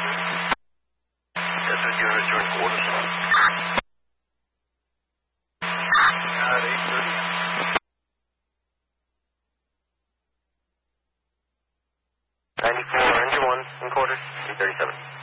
That's what you're returning quarters. At 8:30. 94, engine 1, in quarters, 337.